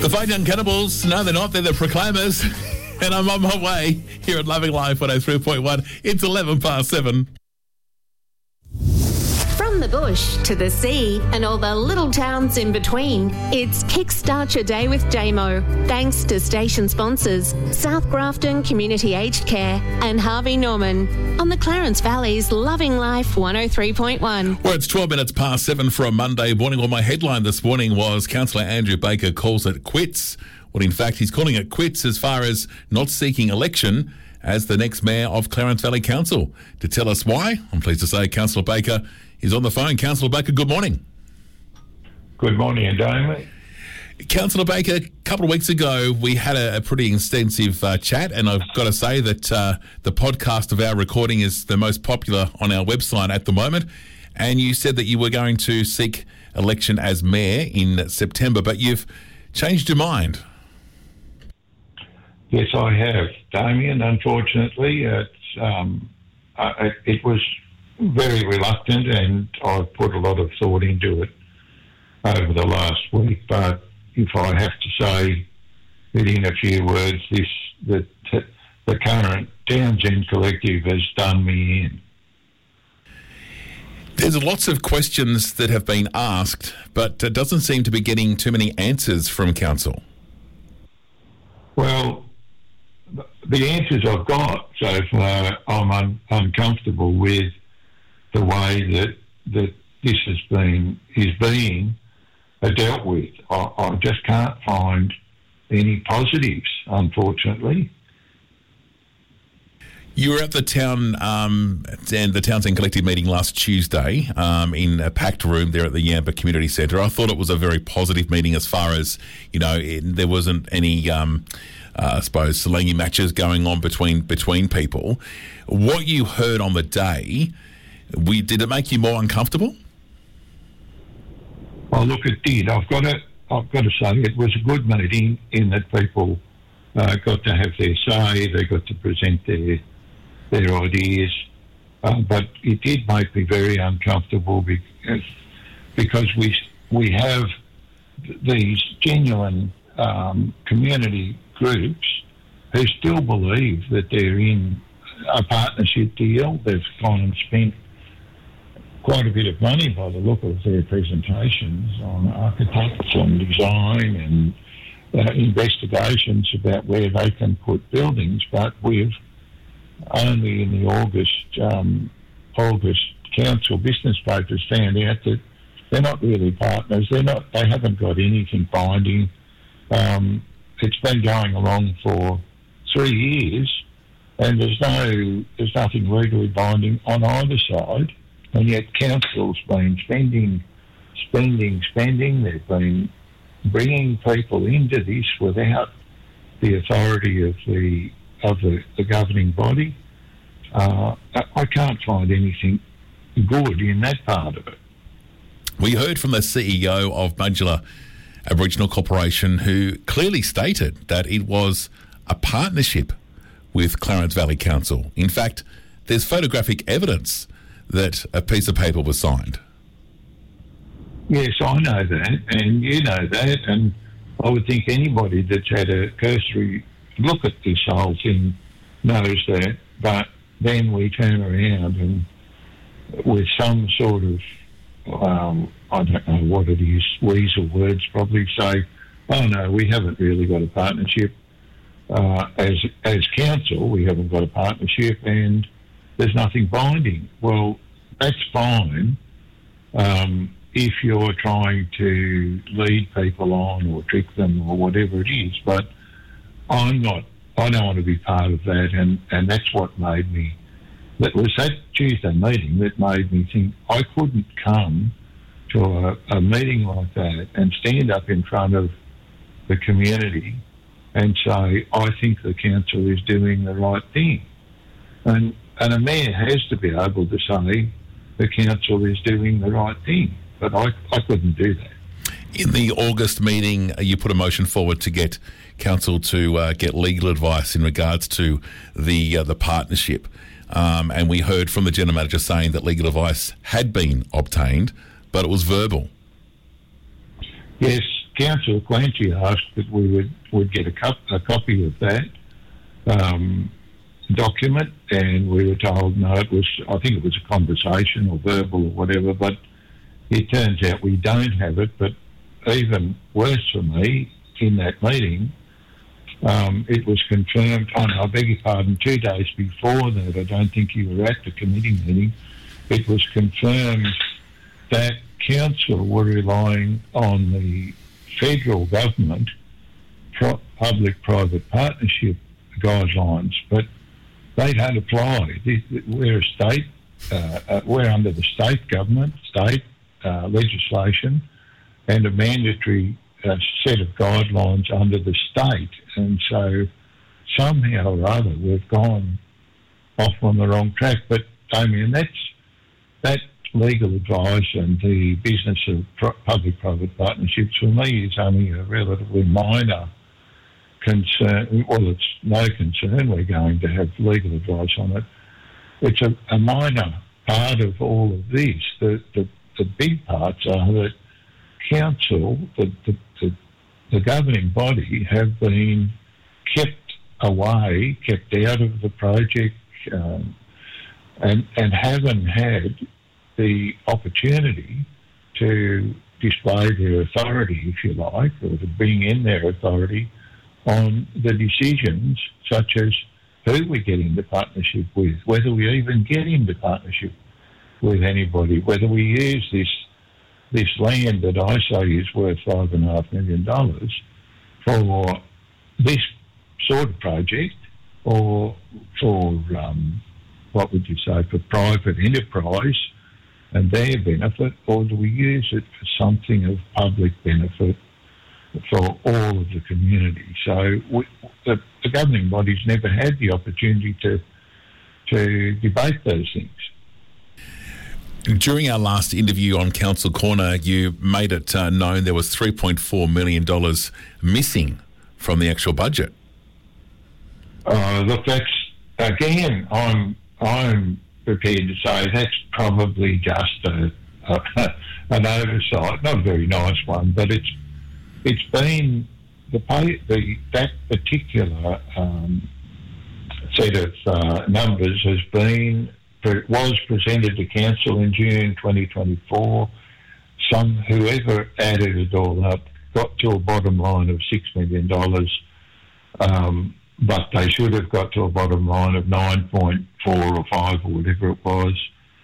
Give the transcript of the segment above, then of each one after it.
The Fine Young Cannibals, no, they're not. They're the Proclaimers. And I'm on my way here at Loving Life 103.1. It's 7:11. From the bush to the sea and all the little towns in between, it's Kickstart Your Day with Damo. Thanks to station sponsors South Grafton Community Aged Care and Harvey Norman on the Clarence Valley's Loving Life 103.1. Well, it's 7 for a Monday morning. Well, my headline this morning was Councillor Andrew Baker calls it quits. Well, in fact, he's calling it quits as far as not seeking election as the next mayor of Clarence Valley Council. To tell us why, I'm pleased to say Councillor Baker is on the phone. Councillor Baker, good morning. Good morning, Damon. Councillor Baker, a couple of weeks ago we had a pretty extensive chat, and I've got to say that the podcast of our recording is the most popular on our website at the moment, and you said that you were going to seek election as mayor in September, but you've changed your mind. Yes, I have, Damien. Unfortunately, it was very reluctant, and I've put a lot of thought into it over the last week. But if I have to say it in a few words, the current Townsend Collective has done me in. There's lots of questions that have been asked, but it doesn't seem to be getting too many answers from council. Well, the answers I've got so far, I'm uncomfortable with the way that this is being dealt with. I just can't find any positives, unfortunately. You were at the town and the Townsend Collective meeting last Tuesday in a packed room there at the Yamba Community Centre. I thought it was a very positive meeting as far as, there wasn't any, I suppose, Salangi matches going on between people. What you heard on the day, did it make you more uncomfortable? Well, look, it did. I've got to say it was a good meeting in that people got to have their say, they got to present their ideas, but it did make me very uncomfortable because we have these genuine community groups who still believe that they're in a partnership deal. They've gone and spent quite a bit of money by the look of their presentations on architects and design and investigations about where they can put buildings, but we've only in the August council business papers found out that they're not really partners. They haven't got anything binding. It's been going along for 3 years, and there's nothing legally binding on either side. And yet council's been spending. They've been bringing people into this without the authority of the governing body. I can't find anything good in that part of it. We heard from the CEO of Budgela Aboriginal Corporation, who clearly stated that it was a partnership with Clarence Valley Council. In fact, there's photographic evidence that a piece of paper was signed. Yes, I know that, and you know that, and I would think anybody that's had a cursory look at this whole thing knows that, but then we turn around and with some sort of, I don't know what it is, weasel words probably say, oh no, we haven't really got a partnership. As council, we haven't got a partnership and there's nothing binding. Well, that's fine if you're trying to lead people on or trick them or whatever it is, but I don't want to be part of that, and that's what made me, that was that Tuesday meeting that made me think I couldn't come to a meeting like that and stand up in front of the community and say, I think the council is doing the right thing. And a mayor has to be able to say the council is doing the right thing, but I couldn't do that. In the August meeting, you put a motion forward to get council to get legal advice in regards to the partnership, and we heard from the general manager saying that legal advice had been obtained, but it was verbal. Yes, Councillor Clancy asked that we would get a copy of that document, and we were told no, I think it was a conversation or verbal or whatever, but it turns out we don't have it. But even worse for me, in that meeting, it was confirmed, I beg your pardon, 2 days before that, I don't think you were at the committee meeting, it was confirmed that council were relying on the federal government public-private partnership guidelines, but they don't apply. We're a state, we're under the state government, state legislation, and a mandatory set of guidelines under the state. And so somehow or other we've gone off on the wrong track. But, Damien, that legal advice and the business of public-private partnerships for me is only a relatively minor concern. Well, it's no concern we're going to have legal advice on it. It's a minor part of all of this. The big parts are that council, the governing body, have been kept away, kept out of the project, and haven't had the opportunity to display their authority, if you like, or to bring in their authority on the decisions such as who we get into partnership with, whether we even get into partnership with anybody, whether we use this land that I say is worth $5.5 million for this sort of project, or for, what would you say, for private enterprise and their benefit, or do we use it for something of public benefit for all of the community? So the governing body's never had the opportunity to debate those things. During our last interview on Council Corner, you made it known there was $3.4 million missing from the actual budget. Look, that's, again, I'm prepared to say that's probably just an oversight, not a very nice one, but it's been that particular set of numbers was presented to council in June 2024. Whoever added it all up got to a bottom line of $6 million, but they should have got to a bottom line of 9.4 or 5 or whatever it was.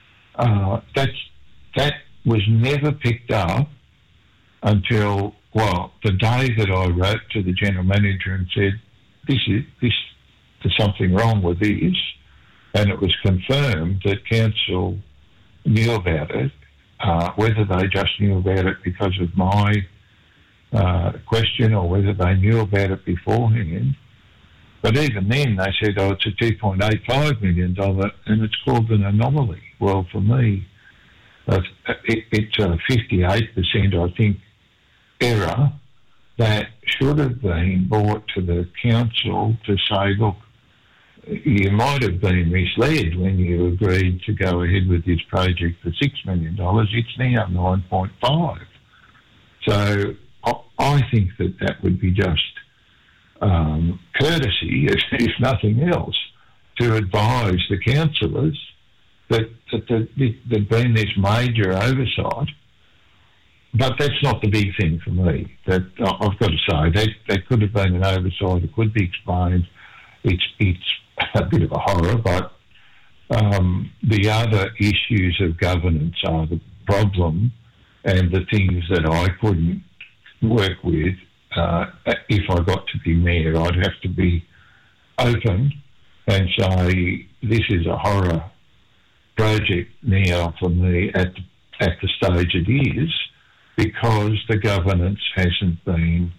That was never picked up until, well, the day that I wrote to the general manager and said, there's something wrong with this, and it was confirmed that council knew about it, whether they just knew about it because of my question or whether they knew about it beforehand. But even then they said, it's a $2.85 million and it's called an anomaly. Well, for me, it's a 58%, I think, error that should have been brought to the council to say, look, you might have been misled when you agreed to go ahead with this project for $6 million. It's now 9.5. So I think that would be just courtesy, if nothing else, to advise the councillors that there'd been this major oversight. But that's not the big thing for me. That I've got to say that could have been an oversight. It could be explained. It's a bit of a horror, but the other issues of governance are the problem, and the things that I couldn't work with. If I got to be mayor, I'd have to be open and say this is a horror project now for me at the stage it is, because the governance hasn't been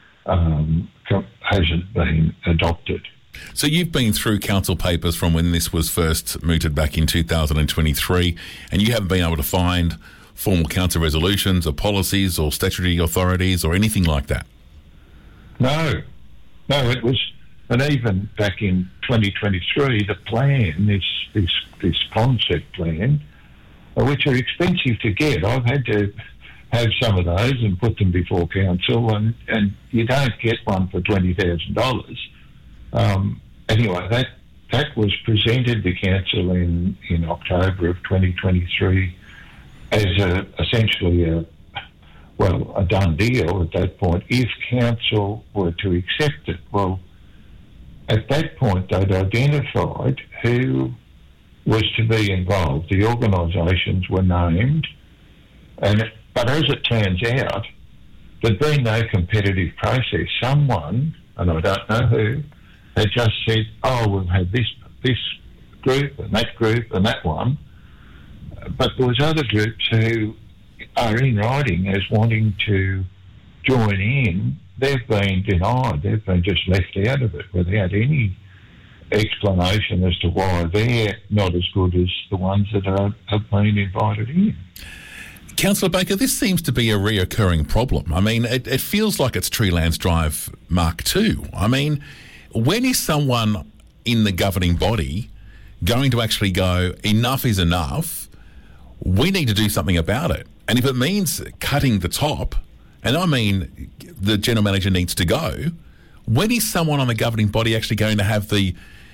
adopted. So you've been through council papers from when this was first mooted back in 2023, and you haven't been able to find formal council resolutions or policies or statutory authorities or anything like that? No, it was, and even back in 2023, the plan, this concept plan, which are expensive to get. I've had to have some of those and put them before council, and you don't get one for $20,000. Anyway, that was presented to council in October of 2023 as essentially a done deal at that point if council were to accept it. Well, at that point they'd identified who was to be involved. The organisations were named, but as it turns out, there'd been no competitive process. Someone, and I don't know who, had just said, we'll have this group and that one. But there was other groups who are in writing as wanting to join in. They've been denied. They've been just left out of it without any explanation as to why they're not as good as the ones that have been invited in. Councillor Baker, this seems to be a reoccurring problem. I mean, it feels like it's Treelands Drive Mark II. I mean, when is someone in the governing body going to actually go, enough is enough, we need to do something about it? And if it means cutting the top, and I mean the general manager needs to go, when is someone on the governing body actually going to have the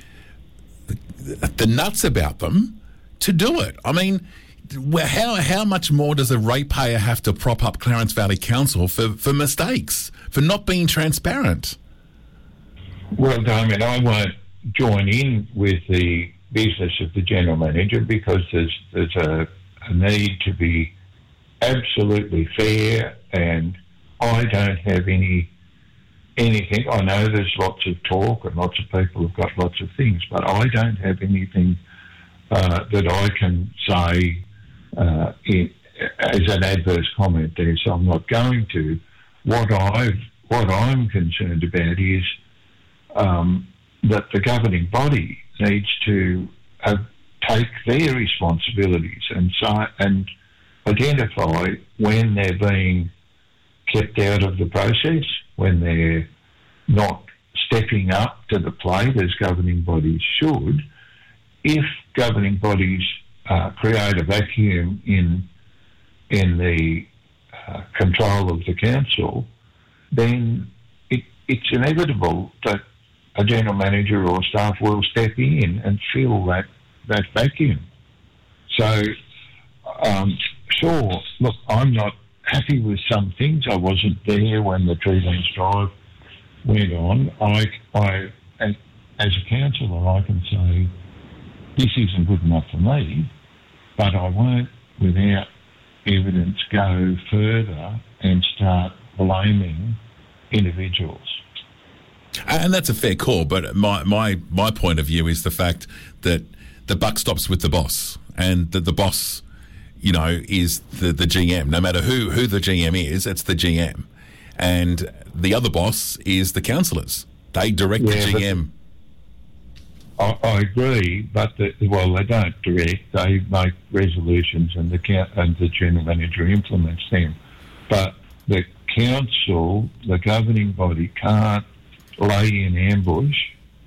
nuts about them to do it? I mean, how much more does a ratepayer have to prop up Clarence Valley Council for mistakes, for not being transparent? Well, Damien, I won't join in with the business of the general manager because there's a need to be absolutely fair, and I don't have anything. I know there's lots of talk and lots of people have got lots of things, but I don't have anything that I can say as an adverse comment there, so I'm not going to. What I'm concerned about is that the governing body needs to take their responsibilities and identify when they're being kept out of the process, when they're not stepping up to the plate as governing bodies should. If governing bodies create a vacuum in the control of the council, then it's inevitable that a general manager or staff will step in and fill that vacuum. So, sure, look, I'm not happy with some things. I wasn't there when the Treelands Drive went on. I as a councillor, I can say this isn't good enough for me, but I won't, without evidence, go further and start blaming individuals. And that's a fair call, but my point of view is the fact that the buck stops with the boss, and that the boss, is the GM. No matter who the GM is, it's the GM. And the other boss is the councillors. They direct the GM. I agree, but they don't direct. They make resolutions, and the general manager implements them. But the council, the governing body, can't lay in ambush,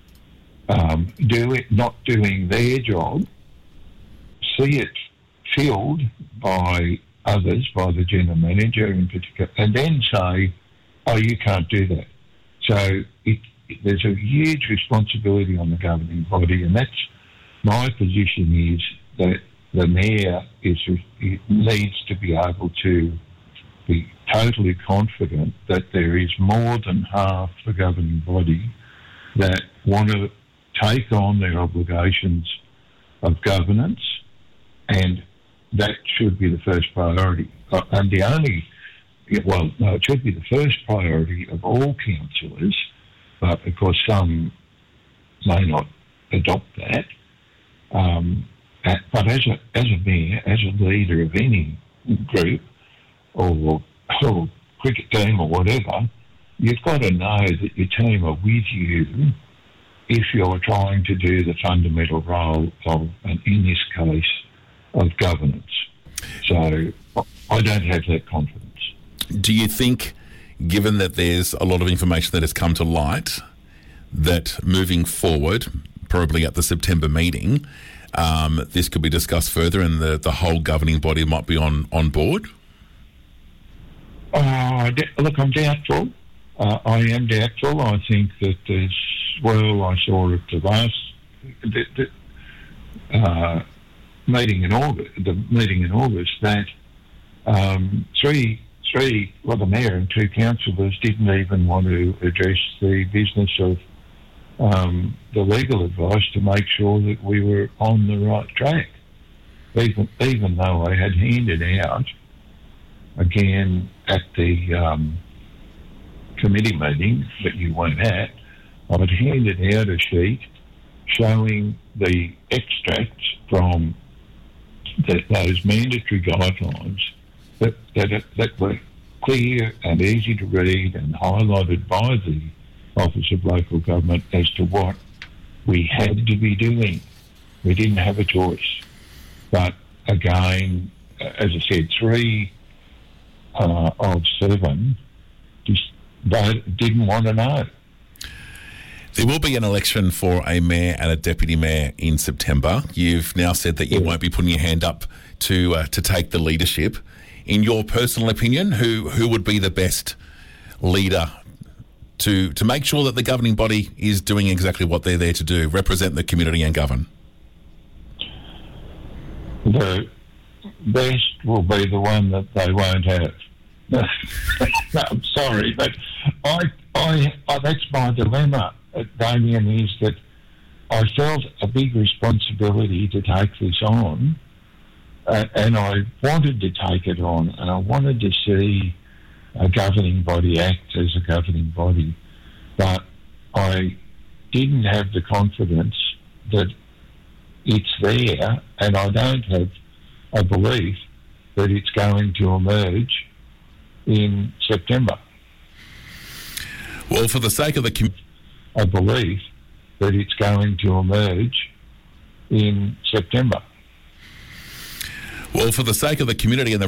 not doing their job, see it filled by others, by the general manager in particular, and then say, you can't do that. So there's a huge responsibility on the governing body, and that's my position, is that the mayor needs to be able to be totally confident that there is more than half the governing body that want to take on their obligations of governance, and that should be the first priority. And it should be the first priority of all councillors, but of course some may not adopt that. But as a mayor, as a leader of any group or cricket team or whatever, you've got to know that your team are with you if you're trying to do the fundamental role of, in this case, of governance. So I don't have that confidence. Do you think, given that there's a lot of information that has come to light, that moving forward, probably at the September meeting, this could be discussed further and the whole governing body might be on board? Look, I'm doubtful. I am doubtful. I think that I saw at the last meeting in August, that the mayor and two councillors didn't even want to address the business of the legal advice to make sure that we were on the right track. Even though I had handed out, again, at the committee meeting that you weren't at, I'd handed out a sheet showing the extracts from those mandatory guidelines that were clear and easy to read and highlighted by the Office of Local Government as to what we had to be doing. We didn't have a choice. But again, as I said, 3 of 7 didn't want to know. There will be an election for a mayor and a deputy mayor in September. You've now said that you won't be putting your hand up to take the leadership. In your personal opinion, who would be the best leader to make sure that the governing body is doing exactly what they're there to do, represent the community and govern? The best will be the one that they won't have. No, I'm sorry, but I that's my dilemma, Damien, is that I felt a big responsibility to take this on, and I wanted to take it on, and I wanted to see a governing body act as a governing body, but I didn't have the confidence that it's there, and I don't have a belief that it's going to emerge in September. Well, for the sake of the I believe that it's going to emerge in September. Well, for the sake of the community and the